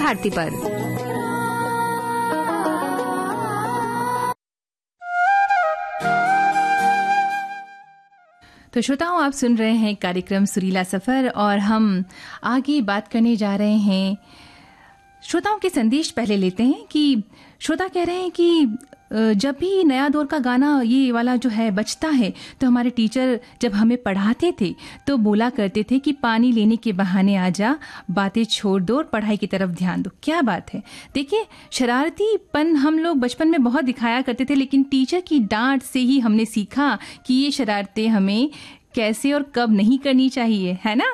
भारती पर। तो श्रोताओं, आप सुन रहे हैं कार्यक्रम सुरीला सफर और हम आगे बात करने जा रहे हैं। श्रोताओं के संदेश पहले लेते हैं कि श्रोता कह रहे हैं कि जब भी नया दौर का गाना ये वाला जो है बजता है तो हमारे टीचर जब हमें पढ़ाते थे तो बोला करते थे कि पानी लेने के बहाने आ जा, बातें छोड़ दो और पढ़ाई की तरफ ध्यान दो। क्या बात है। देखिए, शरारतीपन हम लोग बचपन में बहुत दिखाया करते थे, लेकिन टीचर की डांट से ही हमने सीखा कि ये शरारतें हमें कैसे और कब नहीं करनी चाहिए, है ना।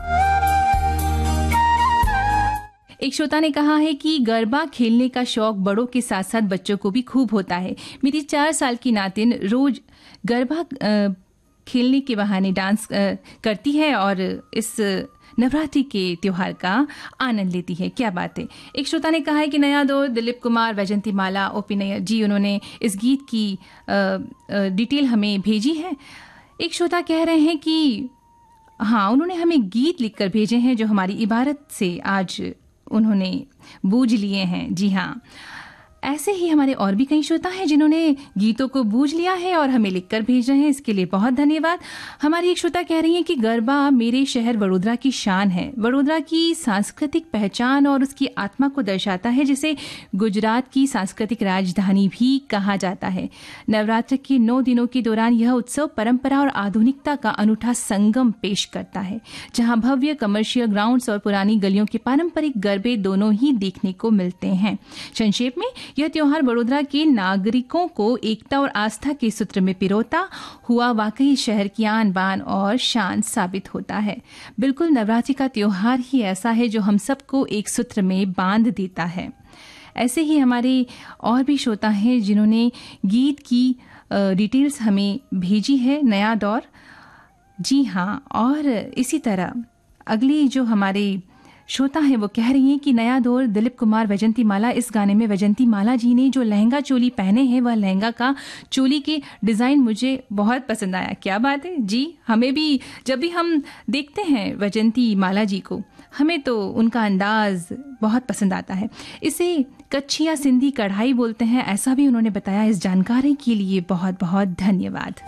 एक श्रोता ने कहा है कि गरबा खेलने का शौक बड़ों के साथ साथ बच्चों को भी खूब होता है। मेरी 4 साल की नातिन रोज गरबा खेलने के बहाने डांस करती है और इस नवरात्रि के त्योहार का आनंद लेती है। क्या बात है। एक श्रोता ने कहा है कि नया दौर दिलीप कुमार, वैजंती माला, ओपी नैयर जी, उन्होंने इस गीत की डिटेल हमें भेजी है। एक श्रोता कह रहे हैं कि हाँ, उन्होंने हमें गीत लिखकर भेजे हैं जो हमारी इबारत से आज उन्होंने बूझ लिए हैं। जी हाँ, ऐसे ही हमारे और भी कई श्रोता हैं जिन्होंने गीतों को बूझ लिया है और हमें लिखकर भेज रहे हैं। इसके लिए बहुत धन्यवाद। हमारी एक श्रोता कह रही हैं कि गरबा मेरे शहर वडोदरा की शान है, वडोदरा की सांस्कृतिक पहचान और उसकी आत्मा को दर्शाता है, जिसे गुजरात की सांस्कृतिक राजधानी भी कहा जाता है। नवरात्र के 9 दिनों के दौरान यह उत्सव परंपरा और आधुनिकता का अनूठा संगम पेश करता है, जहां भव्य कमर्शियल ग्राउंड्स और पुरानी गलियों के पारंपरिक गरबे दोनों ही देखने को मिलते हैं। संक्षेप में, यह त्योहार वडोदरा के नागरिकों को एकता और आस्था के सूत्र में पिरोता हुआ वाकई शहर की आन बान और शान साबित होता है। बिल्कुल, नवरात्रि का त्योहार ही ऐसा है जो हम सबको एक सूत्र में बांध देता है। ऐसे ही हमारे और भी श्रोता हैं जिन्होंने गीत की डिटेल्स हमें भेजी है। नया दौर, जी हाँ, और इसी तरह अगली जो हमारे श्रोता है वो कह रही हैं कि नया दौर दिलीप कुमार, वैजंती माला। इस गाने में वैजंती माला जी ने जो लहंगा चोली पहने हैं, वह लहंगा का चोली के डिज़ाइन मुझे बहुत पसंद आया। क्या बात है जी। हमें भी जब भी हम देखते हैं वैजंती माला जी को, हमें तो उनका अंदाज बहुत पसंद आता है। इसे कच्ची या सिंधी कढ़ाई बोलते हैं, ऐसा भी उन्होंने बताया। इस जानकारी के लिए बहुत बहुत धन्यवाद।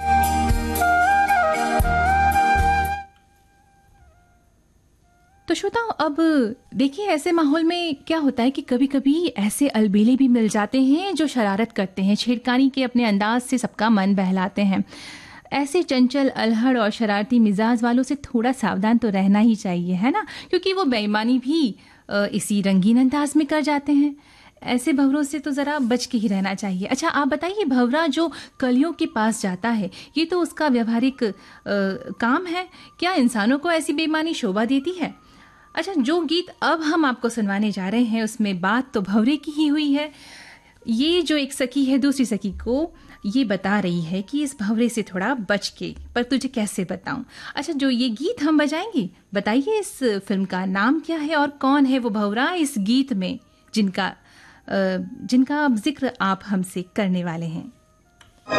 तो श्रोताओं, अब देखिए, ऐसे माहौल में क्या होता है कि कभी कभी ऐसे अलबेले भी मिल जाते हैं जो शरारत करते हैं, छेड़खानी के अपने अंदाज से सबका मन बहलाते हैं। ऐसे चंचल, अल्हड़ और शरारती मिजाज वालों से थोड़ा सावधान तो रहना ही चाहिए, है ना, क्योंकि वो बेईमानी भी इसी रंगीन अंदाज में कर जाते हैं। ऐसे भंवरों से तो ज़रा बच के ही रहना चाहिए। अच्छा, आप बताइए, भंवरा जो कलियों के पास जाता है, ये तो उसका व्यवहारिक काम है, क्या इंसानों को ऐसी बेईमानी शोभा देती है? अच्छा, जो गीत अब हम आपको सुनवाने जा रहे हैं उसमें बात तो भंवरे की ही हुई है। ये जो एक सखी है दूसरी सखी को ये बता रही है कि इस भंवरे से थोड़ा बच के, पर तुझे कैसे बताऊं। अच्छा, जो ये गीत हम बजाएंगे, बताइए इस फिल्म का नाम क्या है और कौन है वो भंवरा इस गीत में जिनका जिक्र आप हमसे करने वाले हैं।